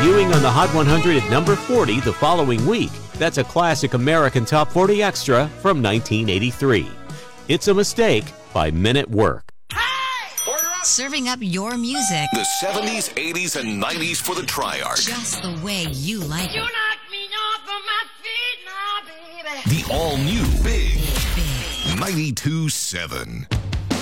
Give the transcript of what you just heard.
Debuting on the Hot 100 at number 40 the following week. That's a classic American Top 40 extra from 1983. It's a Mistake by Men at Work. Serving up your music. The 70s, 80s, and 90s for the Triarch. Just the way you like it. You knock me off of my feet now, baby. The all-new Big 92.7.